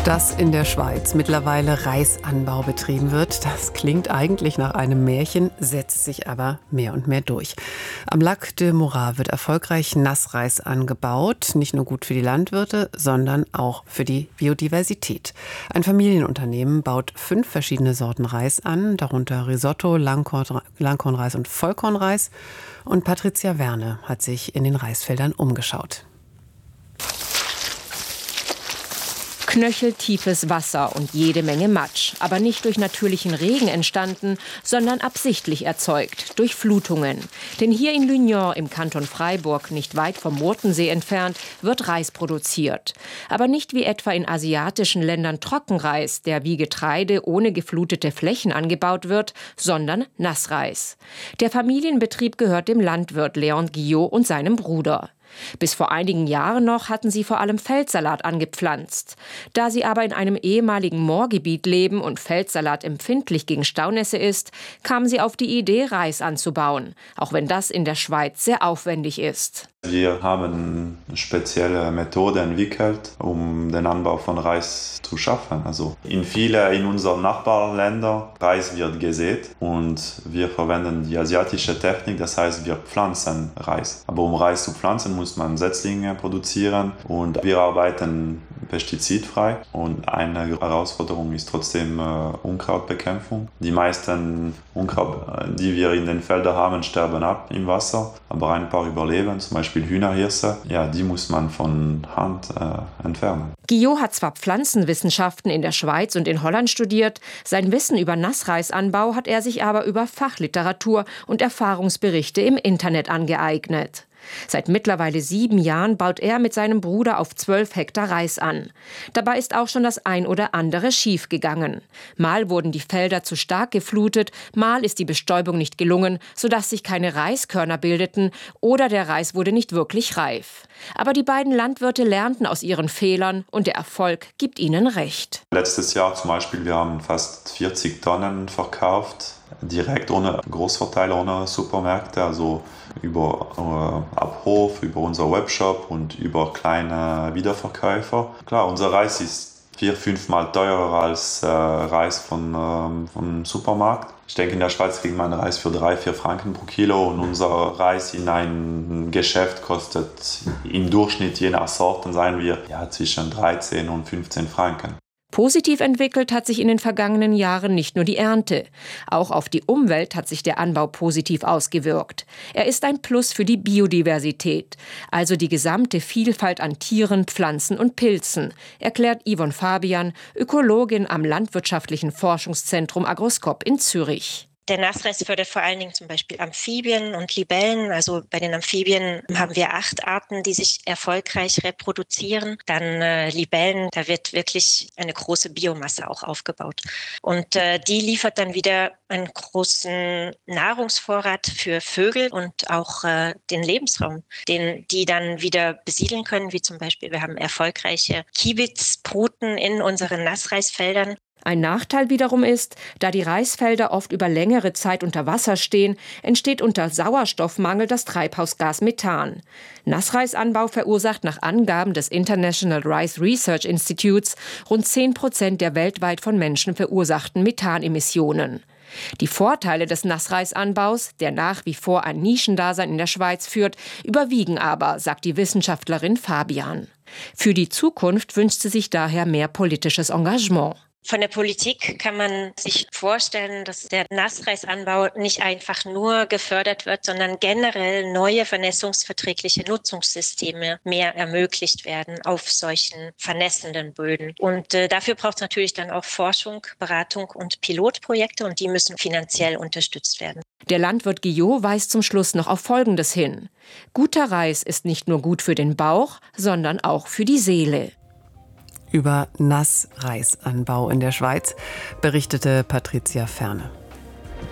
Dass in der Schweiz mittlerweile Reisanbau betrieben wird, das klingt eigentlich nach einem Märchen, setzt sich aber mehr und mehr durch. Am Lac de Morat wird erfolgreich Nassreis angebaut, nicht nur gut für die Landwirte, sondern auch für die Biodiversität. Ein Familienunternehmen baut 5 verschiedene Sorten Reis an, darunter Risotto, Langkornreis und Vollkornreis. Und Patricia Werne hat sich in den Reisfeldern umgeschaut. Knöcheltiefes Wasser und jede Menge Matsch, aber nicht durch natürlichen Regen entstanden, sondern absichtlich erzeugt, durch Flutungen. Denn hier in Lugnon im Kanton Freiburg, nicht weit vom Murtensee entfernt, wird Reis produziert. Aber nicht wie etwa in asiatischen Ländern Trockenreis, der wie Getreide ohne geflutete Flächen angebaut wird, sondern Nassreis. Der Familienbetrieb gehört dem Landwirt Léon Guillot und seinem Bruder. Bis vor einigen Jahren noch hatten sie vor allem Feldsalat angepflanzt. Da sie aber in einem ehemaligen Moorgebiet leben und Feldsalat empfindlich gegen Staunässe ist, kamen sie auf die Idee, Reis anzubauen, auch wenn das in der Schweiz sehr aufwendig ist. Wir haben eine spezielle Methode entwickelt, um den Anbau von Reis zu schaffen. Also in unseren Nachbarländern Reis wird gesät und wir verwenden die asiatische Technik, das heißt wir pflanzen Reis. Aber um Reis zu pflanzen, muss man Setzlinge produzieren und wir arbeiten pestizidfrei und eine Herausforderung ist trotzdem Unkrautbekämpfung. Die meisten Unkraut, die wir in den Feldern haben, sterben ab im Wasser, aber ein paar überleben, zum Beispiel Hühnerhirse, die muss man von Hand entfernen. Guillot hat zwar Pflanzenwissenschaften in der Schweiz und in Holland studiert, sein Wissen über Nassreisanbau hat er sich aber über Fachliteratur und Erfahrungsberichte im Internet angeeignet. Seit mittlerweile 7 Jahren baut er mit seinem Bruder auf 12 Hektar Reis an. Dabei ist auch schon das ein oder andere schiefgegangen. Mal wurden die Felder zu stark geflutet, mal ist die Bestäubung nicht gelungen, sodass sich keine Reiskörner bildeten oder der Reis wurde nicht wirklich reif. Aber die beiden Landwirte lernten aus ihren Fehlern und der Erfolg gibt ihnen recht. Letztes Jahr zum Beispiel, wir haben fast 40 Tonnen verkauft, direkt ohne Großverteiler, ohne Supermärkte, also über Abhof, über unser Webshop und über kleine Wiederverkäufer. Klar, unser Reis ist 4-5 Mal teurer als Reis vom Supermarkt. Ich denke, in der Schweiz kriegt man Reis für 3-4 Franken pro Kilo und unser Reis in einem Geschäft kostet im Durchschnitt, je nach Sorten, sagen wir, zwischen 13 und 15 Franken. Positiv entwickelt hat sich in den vergangenen Jahren nicht nur die Ernte. Auch auf die Umwelt hat sich der Anbau positiv ausgewirkt. Er ist ein Plus für die Biodiversität, also die gesamte Vielfalt an Tieren, Pflanzen und Pilzen, erklärt Yvonne Fabian, Ökologin am Landwirtschaftlichen Forschungszentrum Agroskop in Zürich. Der Nassreis fördert vor allen Dingen zum Beispiel Amphibien und Libellen. Also bei den Amphibien haben wir 8 Arten, die sich erfolgreich reproduzieren. Dann Libellen, da wird wirklich eine große Biomasse auch aufgebaut. Und die liefert dann wieder einen großen Nahrungsvorrat für Vögel und auch den Lebensraum, den die dann wieder besiedeln können. Wie zum Beispiel, wir haben erfolgreiche Kiebitzbruten in unseren Nassreisfeldern. Ein Nachteil wiederum ist, da die Reisfelder oft über längere Zeit unter Wasser stehen, entsteht unter Sauerstoffmangel das Treibhausgas Methan. Nassreisanbau verursacht nach Angaben des International Rice Research Institutes rund 10% der weltweit von Menschen verursachten Methanemissionen. Die Vorteile des Nassreisanbaus, der nach wie vor ein Nischendasein in der Schweiz führt, überwiegen aber, sagt die Wissenschaftlerin Fabian. Für die Zukunft wünscht sie sich daher mehr politisches Engagement. Von der Politik kann man sich vorstellen, dass der Nassreisanbau nicht einfach nur gefördert wird, sondern generell neue vernässungsverträgliche Nutzungssysteme mehr ermöglicht werden auf solchen vernässenden Böden. Und dafür braucht es natürlich dann auch Forschung, Beratung und Pilotprojekte und die müssen finanziell unterstützt werden. Der Landwirt Guillot weist zum Schluss noch auf Folgendes hin. Guter Reis ist nicht nur gut für den Bauch, sondern auch für die Seele. Über Nassreisanbau in der Schweiz berichtete Patricia Werne.